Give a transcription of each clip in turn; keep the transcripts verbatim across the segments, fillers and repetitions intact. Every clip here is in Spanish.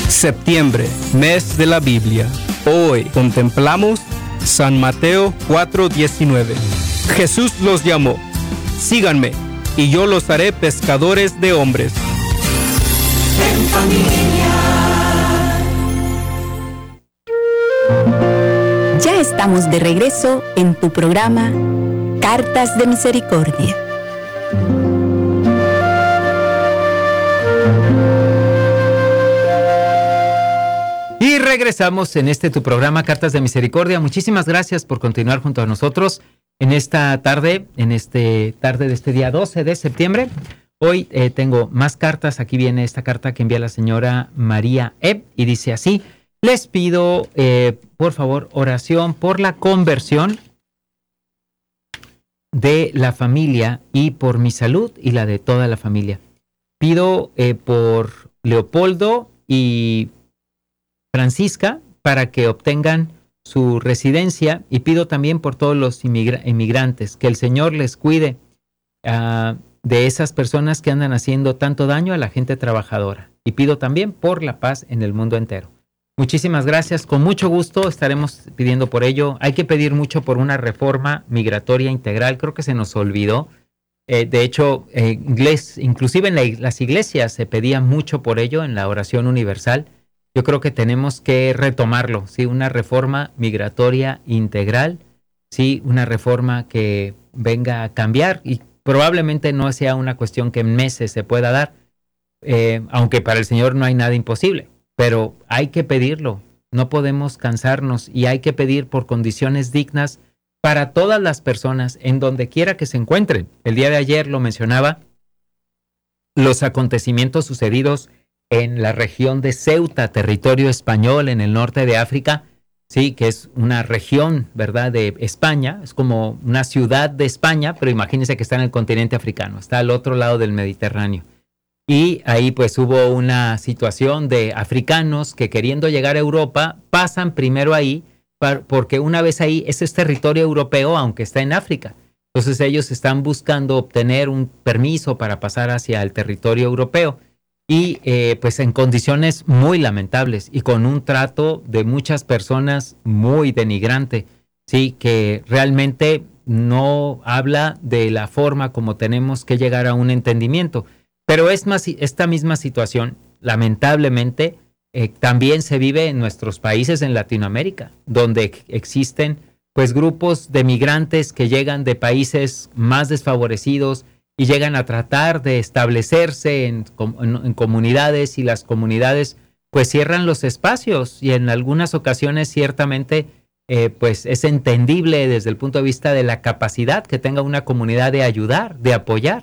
Septiembre, mes de la Biblia. Hoy contemplamos San Mateo cuatro diecinueve. Jesús los llamó: síganme, y yo los haré pescadores de hombres. En familia. Ya estamos de regreso en tu programa Cartas de Misericordia. Y regresamos en este tu programa Cartas de Misericordia. Muchísimas gracias por continuar junto a nosotros en esta tarde, en este tarde de este día doce de septiembre. Hoy eh, tengo más cartas. Aquí viene esta carta que envía la señora María E. y dice así: les pido, eh, por favor, oración por la conversión de la familia y por mi salud y la de toda la familia. Pido eh, por Leopoldo y Francisca para que obtengan su residencia, y pido también por todos los inmigra- inmigrantes, que el Señor les cuide uh, de esas personas que andan haciendo tanto daño a la gente trabajadora. Y pido también por la paz en el mundo entero. Muchísimas gracias, con mucho gusto estaremos pidiendo por ello. Hay que pedir mucho por una reforma migratoria integral, creo que se nos olvidó. Eh, de hecho, eh, inglés, inclusive en la, las iglesias se pedía mucho por ello en la oración universal. Yo creo que tenemos que retomarlo, ¿sí? Una reforma migratoria integral, sí, una reforma que venga a cambiar, y probablemente no sea una cuestión que en meses se pueda dar, eh, aunque para el Señor no hay nada imposible, pero hay que pedirlo, no podemos cansarnos, y hay que pedir por condiciones dignas para todas las personas en donde quiera que se encuentren. El día de ayer lo mencionaba, los acontecimientos sucedidos en la región de Ceuta, territorio español en el norte de África, sí, que es una región, ¿verdad?, de España, es como una ciudad de España, pero imagínense que está en el continente africano, está al otro lado del Mediterráneo. Y ahí pues hubo una situación de africanos que, queriendo llegar a Europa, pasan primero ahí, porque una vez ahí, ese es territorio europeo, aunque está en África. Entonces ellos están buscando obtener un permiso para pasar hacia el territorio europeo. Y eh, pues en condiciones muy lamentables y con un trato de muchas personas muy denigrante, sí, que realmente no habla de la forma como tenemos que llegar a un entendimiento. Pero es más, esta misma situación, lamentablemente, eh, también se vive en nuestros países en Latinoamérica, donde existen pues grupos de migrantes que llegan de países más desfavorecidos y llegan a tratar de establecerse en, en, en comunidades, y las comunidades pues cierran los espacios, y en algunas ocasiones ciertamente eh, pues es entendible desde el punto de vista de la capacidad que tenga una comunidad de ayudar, de apoyar.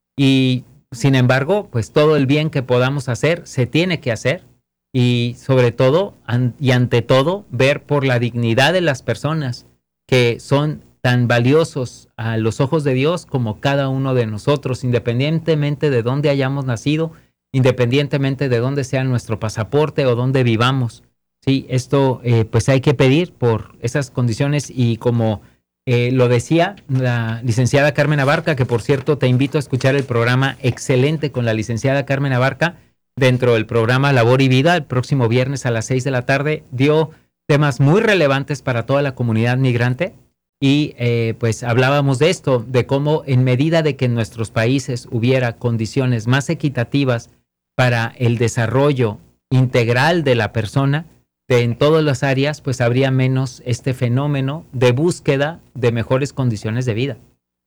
Y sin embargo, pues todo el bien que podamos hacer se tiene que hacer, y sobre todo an, y ante todo ver por la dignidad de las personas que son tan valiosos a los ojos de Dios como cada uno de nosotros, independientemente de dónde hayamos nacido, independientemente de dónde sea nuestro pasaporte o dónde vivamos. Sí, esto eh, pues hay que pedir por esas condiciones, y como eh, lo decía la licenciada Carmen Abarca, que por cierto te invito a escuchar el programa excelente con la licenciada Carmen Abarca dentro del programa Labor y Vida, el próximo viernes a las seis de la tarde, dio temas muy relevantes para toda la comunidad migrante. Y eh, pues hablábamos de esto, de cómo en medida de que en nuestros países hubiera condiciones más equitativas para el desarrollo integral de la persona, de en todas las áreas, pues habría menos este fenómeno de búsqueda de mejores condiciones de vida.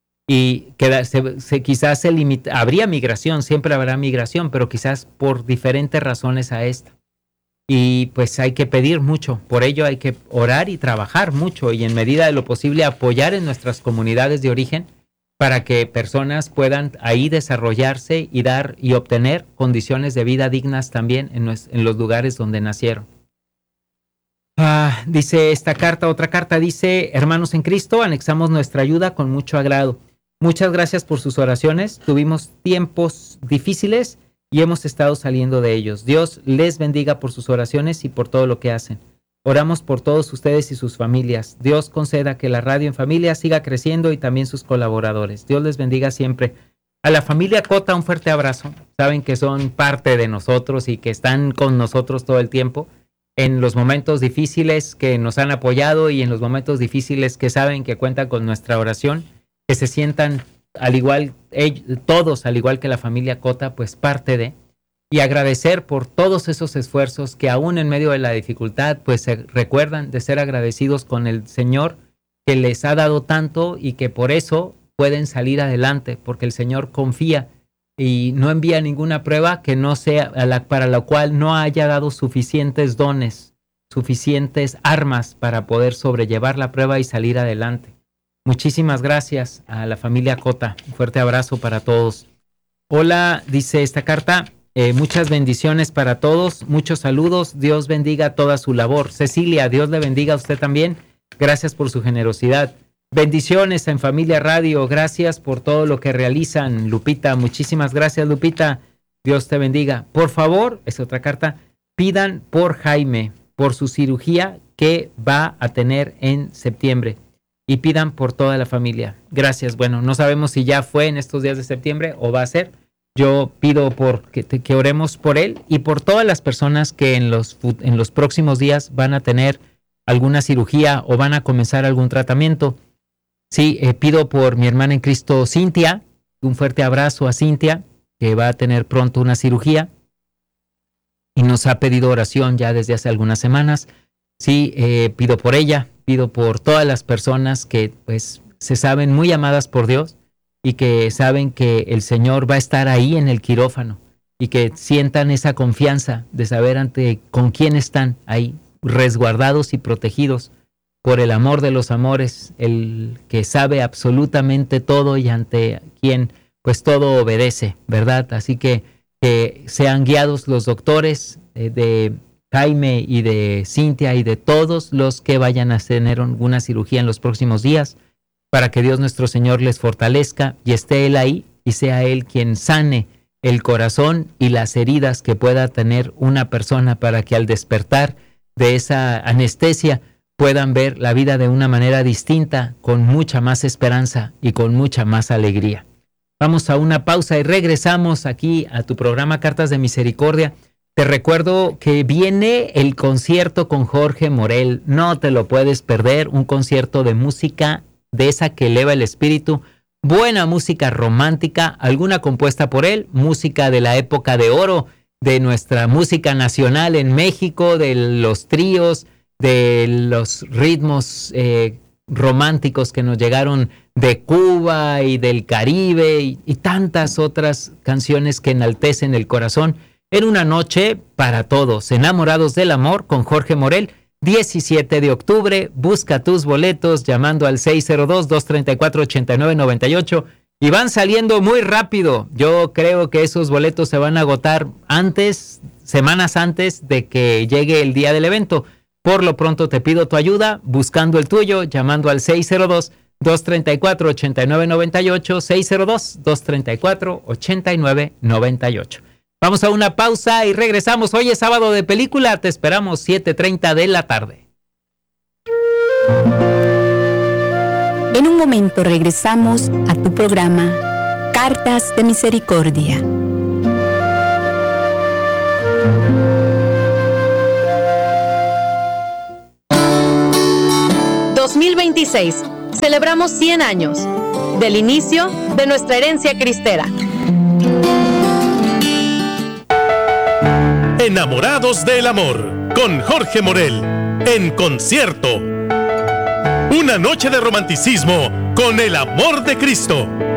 Y queda, se, se, quizás se limita, habría migración, siempre habrá migración, pero quizás por diferentes razones a esta. Y pues hay que pedir mucho, por ello hay que orar y trabajar mucho, y en medida de lo posible apoyar en nuestras comunidades de origen para que personas puedan ahí desarrollarse y dar y obtener condiciones de vida dignas también en, los, en los lugares donde nacieron. Ah, dice esta carta, otra carta dice: hermanos en Cristo, anexamos nuestra ayuda con mucho agrado. Muchas gracias por sus oraciones, tuvimos tiempos difíciles y hemos estado saliendo de ellos. Dios les bendiga por sus oraciones y por todo lo que hacen. Oramos por todos ustedes y sus familias. Dios conceda que la radio en familia siga creciendo, y también sus colaboradores. Dios les bendiga siempre. A la familia Cota, un fuerte abrazo. Saben que son parte de nosotros y que están con nosotros todo el tiempo en los momentos difíciles que nos han apoyado y en los momentos difíciles que saben que cuentan con nuestra oración, que se sientan al igual, ellos, todos al igual que la familia Cota, pues parte de, y agradecer por todos esos esfuerzos que aún en medio de la dificultad, pues se recuerdan de ser agradecidos con el Señor que les ha dado tanto y que por eso pueden salir adelante, porque el Señor confía y no envía ninguna prueba que no sea a la, para la cual no haya dado suficientes dones, suficientes armas para poder sobrellevar la prueba y salir adelante. Muchísimas gracias a la familia Cota. Un fuerte abrazo para todos. Hola, dice esta carta, eh, muchas bendiciones para todos, muchos saludos, Dios bendiga toda su labor. Cecilia, Dios le bendiga a usted también. Gracias por su generosidad. Bendiciones en Familia Radio, gracias por todo lo que realizan. Lupita, muchísimas gracias, Lupita. Dios te bendiga. Por favor, es otra carta, pidan por Jaime, por su cirugía que va a tener en septiembre. Y pidan por toda la familia. Gracias. Bueno, no sabemos si ya fue en estos días de septiembre o va a ser. Yo pido por que, que oremos por él y por todas las personas que en los, en los próximos días van a tener alguna cirugía o van a comenzar algún tratamiento. Sí, eh, pido por mi hermana en Cristo, Cintia. Un fuerte abrazo a Cintia, que va a tener pronto una cirugía. Y nos ha pedido oración ya desde hace algunas semanas. Sí, eh, pido por ella, pido por todas las personas que pues se saben muy amadas por Dios y que saben que el Señor va a estar ahí en el quirófano y que sientan esa confianza de saber ante con quién están ahí, resguardados y protegidos por el amor de los amores, el que sabe absolutamente todo y ante quien pues todo obedece, ¿verdad? Así que que sean guiados los doctores eh, de Jaime y de Cintia y de todos los que vayan a tener alguna cirugía en los próximos días, para que Dios nuestro Señor les fortalezca y esté Él ahí y sea Él quien sane el corazón y las heridas que pueda tener una persona, para que al despertar de esa anestesia puedan ver la vida de una manera distinta, con mucha más esperanza y con mucha más alegría. Vamos a una pausa y regresamos aquí a tu programa Cartas de Misericordia. Te recuerdo que viene el concierto con Jorge Morel. No te lo puedes perder, un concierto de música de esa que eleva el espíritu. Buena música romántica, alguna compuesta por él, música de la época de oro de nuestra música nacional en México, de los tríos, de los ritmos eh, románticos que nos llegaron de Cuba y del Caribe y, y tantas otras canciones que enaltecen el corazón. En una noche para todos, enamorados del amor con Jorge Morel, diecisiete de octubre, busca tus boletos llamando al seis cero dos, dos tres cuatro, ocho nueve nueve ocho y van saliendo muy rápido. Yo creo que esos boletos se van a agotar antes, semanas antes de que llegue el día del evento. Por lo pronto te pido tu ayuda buscando el tuyo, llamando al seis cero dos, dos tres cuatro, ocho nueve nueve ocho, seis cero dos, dos tres cuatro, ocho nueve nueve ocho. Vamos a una pausa y regresamos. Hoy es sábado de película, te esperamos siete treinta de la tarde. En un momento regresamos a tu programa Cartas de Misericordia. dos mil veintiséis. Celebramos cien años del inicio de nuestra herencia cristera. Enamorados del amor, con Jorge Morel, en concierto. Una noche de romanticismo con el amor de Cristo.